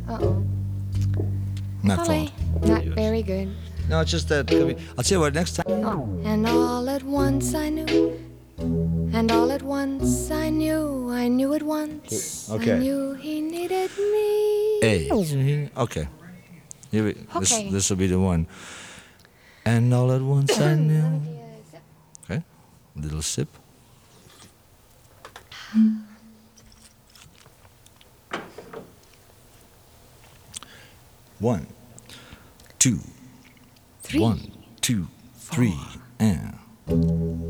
Uh-oh. Not Polly, fault. not very good. No, it's just that. I'll tell you what. Next time. And all at once I knew, and all at once I knew at once. Okay. I knew he needed me. A. Okay. Here we, Okay. This will be the one. And all at once I knew. Okay. Little sip. One, two, Three. 1, 2, 3, and.